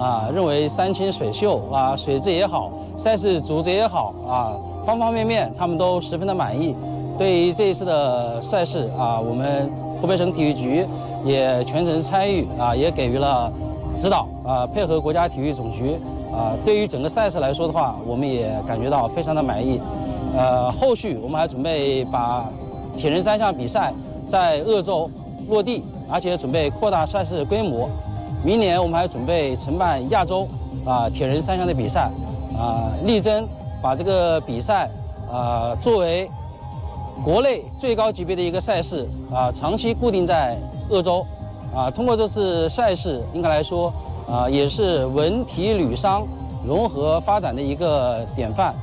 认为山清水秀水质也好，赛事组织也好方方面面他们都十分的满意。对于这一次的赛事我们湖北省体育局也全程参与也给予了指导配合国家体育总局对于整个赛事来说的话，我们也感觉到非常的满意。后续我们还准备把铁人三项比赛在鄂州落地，而且准备扩大赛事规模。明年我们还准备承办亚洲铁人三项的比赛力争把这个比赛作为国内最高级别的一个赛事长期固定在鄂州通过这次赛事，应该来说也是文体旅商融合发展的一个典范。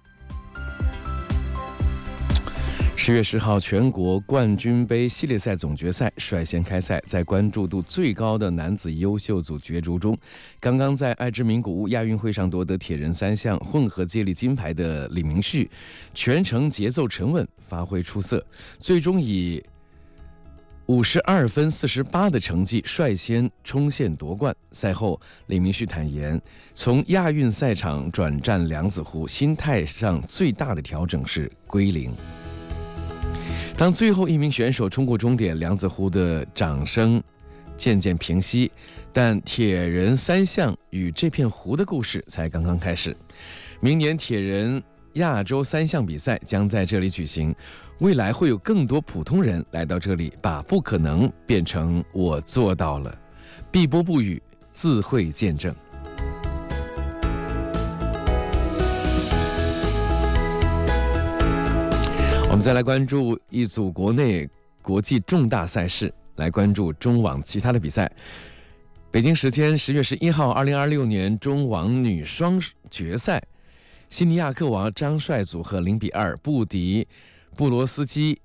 10月10号，全国冠军杯系列赛总决赛率先开赛。在关注度最高的男子优秀组角逐中，刚刚在爱之名古屋亚运会上夺得铁人三项混合接力金牌的李明旭，全程节奏沉稳，发挥出色，最终以52分48的成绩率先冲线夺冠。赛后，李明旭坦言，从亚运赛场转战梁子湖，心态上最大的调整是归零。当最后一名选手冲过终点，梁子湖的掌声渐渐平息，但铁人三项与这片湖的故事才刚刚开始。明年铁人亚洲3项比赛将在这里举行，未来会有更多普通人来到这里，把不可能变成我做到了。碧波不语，自会见证。我们再来关注一组国内国际重大赛事，来关注中网其他的比赛。北京时间10月11号，2026年中网女双决赛，西尼亚克娃张帅组合0比2不敌布罗斯基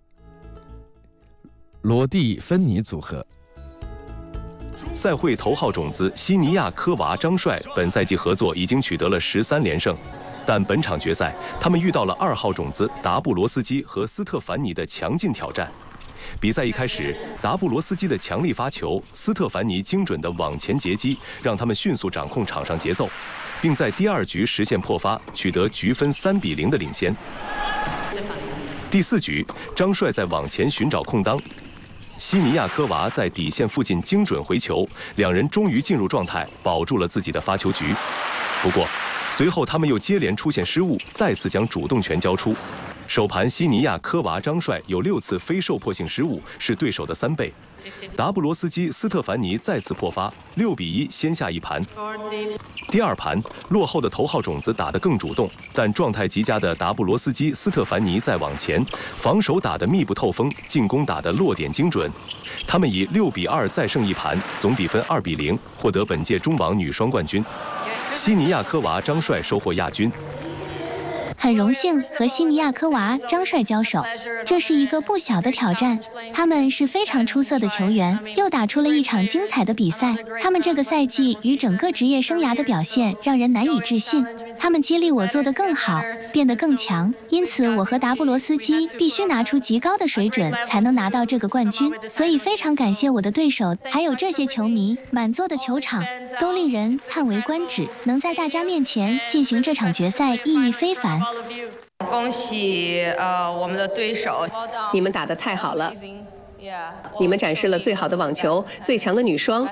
罗蒂芬尼组合。 赛会头号种子西尼亚科娃张帅本赛季合作已经取得了13连胜。但本场决赛，他们遇到了2号种子达布罗斯基和斯特凡尼的强劲挑战。比赛一开始，达布罗斯基的强力发球，斯特凡尼精准的网前截击，让他们迅速掌控场上节奏，并在第2局实现破发，取得局分3比0的领先。第4局，张帅在网前寻找空当，西尼亚科娃在底线附近精准回球，两人终于进入状态，保住了自己的发球局。不过，随后他们又接连出现失误，再次将主动权交出。首盘西尼亚科娃张帅有6次非受迫性失误，是对手的3倍。达布罗斯基斯特凡尼再次破发，6比1先下一盘。第2盘落后的头号种子打得更主动，但状态极佳的达布罗斯基斯特凡尼在网前防守打得密不透风，进攻打得落点精准。他们以6比2再胜一盘，总比分2比0，获得本届中网女双冠军。西尼亚科娃张帅收获亚军。 很荣幸和西尼亚科娃张帅交手，这是一个不小的挑战。他们是非常出色的球员，又打出了一场精彩的比赛。他们这个赛季与整个职业生涯的表现让人难以置信。他们激励我做得更好，变得更强。因此，我和达布罗斯基必须拿出极高的水准，才能拿到这个冠军。所以非常感谢我的对手，还有这些球迷。满座的球场都令人叹为观止。能在大家面前进行这场决赛，意义非凡。 恭喜我们的对手， 你们打得太好了，你们展示了最好的网球，最强的女双。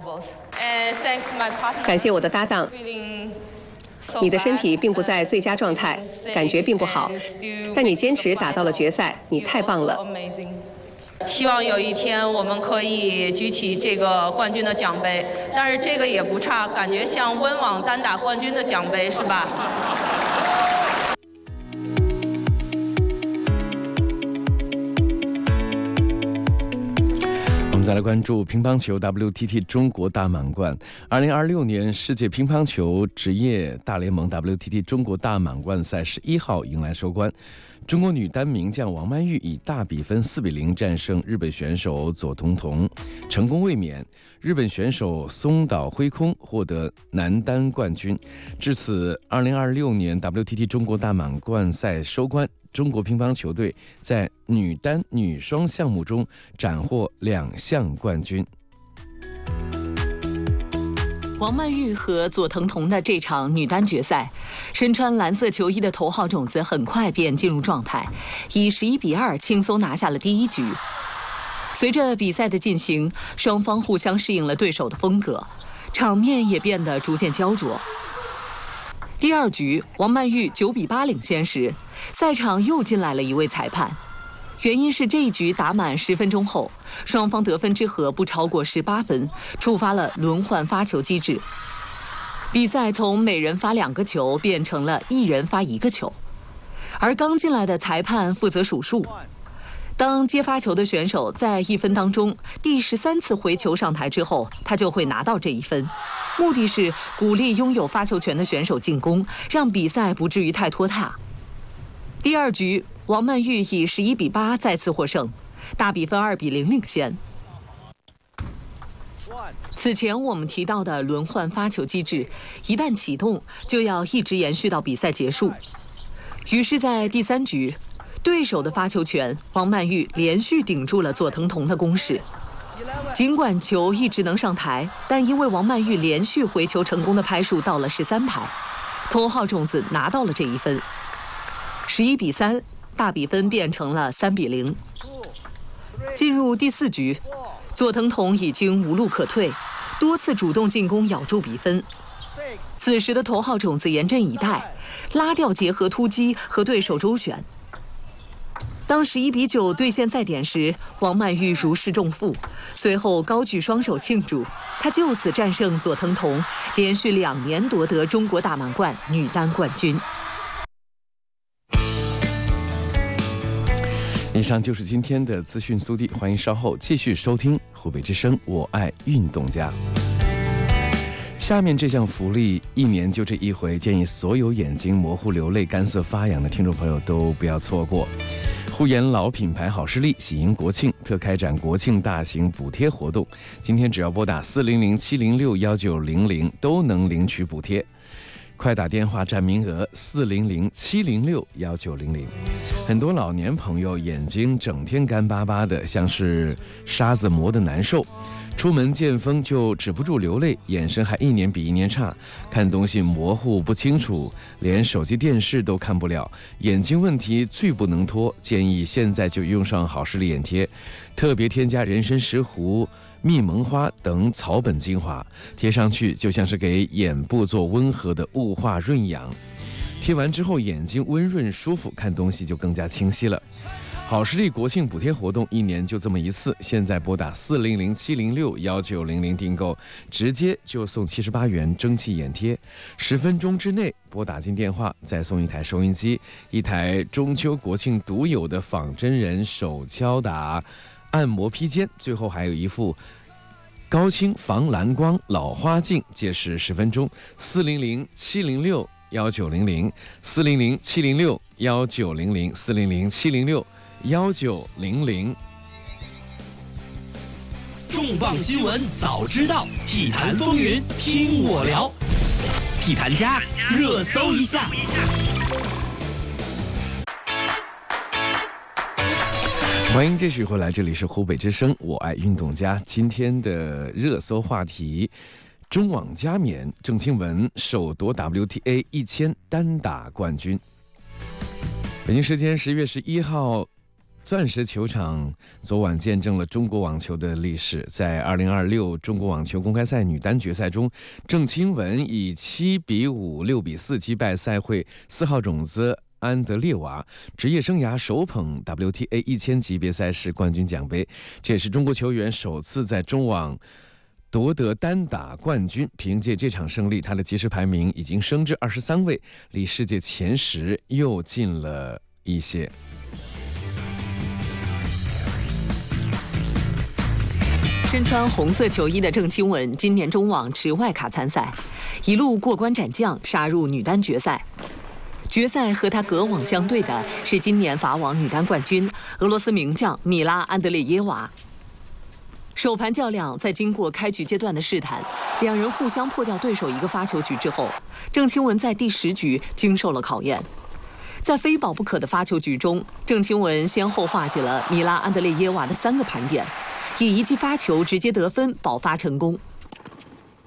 感谢我的搭档，你的身体并不在最佳状态，感觉并不好，但你坚持打到了决赛，你太棒了。 希望有一天我们可以举起这个冠军的奖杯，但是这个也不差，感觉像温网单打冠军的奖杯是吧？ 再来关注乒乓球 WTT 中国大满贯。2026年世界乒乓球职业大联盟 WTT 中国大满贯赛11号迎来收官。中国女单名将王曼玉以大比分4比0战胜日本选手佐藤瞳，成功卫冕。日本选手松岛辉空获得男单冠军。至此，2026年 WTT 中国大满贯赛收官。中国乒乓球队在女单、女双项目中斩获2项冠军。 王曼玉和左腾彤的这场女单决赛，身穿蓝色球衣的头号种子很快便进入状态，以11-2轻松拿下了第1局。随着比赛的进行，双方互相适应了对手的风格，场面也变得逐渐焦灼。第2局，王曼玉9-8领先时，赛场又进来了一位裁判。原因是这一局打满10分钟后，双方得分之和不超过18分，触发了轮换发球机制。比赛从每人发2个球变成了1人发1个球，而刚进来的裁判负责数数。当接发球的选手在1分当中第13次回球上台之后，他就会拿到这1分。目的是鼓励拥有发球权的选手进攻，让比赛不至于太拖沓。第2局，王曼玉以11-8再次获胜，大比分2-0领先。此前我们提到的轮换发球机制，一旦启动，就要一直延续到比赛结束。于是，在第3局，对手的发球权，王曼玉连续顶住了左腾彤的攻势。尽管球一直能上台，但因为王曼玉连续回球成功的拍数到了13拍，头号种子拿到了这1分。11-3，大比分变成了3-0。进入第4局，左腾彤已经无路可退，多次主动进攻咬住比分。此时的头号种子严阵以待，拉掉结合突击和对手周旋。当11-9兑现赛点时，王曼玉如释重负，随后高举双手庆祝，她就此战胜左腾彤，连续2年夺得中国大满贯女单冠军。 以上就是今天的资讯速递，欢迎稍后继续收听湖北之声我爱运动家。下面这项福利1年就这一回，建议所有眼睛模糊、流泪、干涩、发痒的听众朋友都不要错过。护眼老品牌好视力喜迎国庆，特开展国庆大型补贴活动。今天只要拨打400-706-1900都能领取补贴。快打电话占名额400-706-1900。很多老年朋友眼睛整天干巴巴的，像是沙子磨得难受，出门见风就止不住流泪，眼神还1年比1年差，看东西模糊不清楚，连手机电视都看不了，眼睛问题最不能拖，建议现在就用上好视力眼贴，特别添加人参石斛、蜜蒙花等草本精华，贴上去就像是给眼部做温和的雾化润养，贴完之后眼睛温润舒服，看东西就更加清晰了。好视力国庆补贴活动1年就这么一次，现在拨打400-706-1900订购，直接就送78元蒸汽眼贴，10分钟之内拨打进电话，再送1台收音机，1台中秋国庆独有的仿真人手敲打按摩披肩，最后还有一副高清防蓝光老花镜，届时10分钟。400-706-1900 400-706-1900 400-706-1900。 重磅新闻早知道，体坛风云听我聊，体坛家热搜一下。 欢迎继续回来，这里是湖北之声我爱运动家。今天的热搜话题，中网加冕，郑钦文首夺 WTA 1000单打冠军。北京时间10月11号，钻石球场昨晚见证了中国网球的历史。在2026中国网球公开赛女单决赛中，郑钦文以7-5、6-4击败赛会4号种子安德烈娃，职业生涯首捧 WTA 1000级别赛事冠军奖杯。这也是中国球员首次在中网夺得单打冠军。凭借这场胜利，他的即时排名已经升至23位，离世界前10又近了一些。 身穿红色球衣的郑钦文今年中网持外卡参赛，一路过关斩将，杀入女单决赛。决赛和他隔网相对的是今年法网女单冠军俄罗斯名将米拉安德烈耶娃。首盘较量，在经过开局阶段的试探，两人互相破掉对手一个发球局之后，郑钦文在第10局经受了考验。在非保不可的发球局中，郑钦文先后化解了米拉安德烈耶娃的3个盘点，以1记发球直接得分保发成功。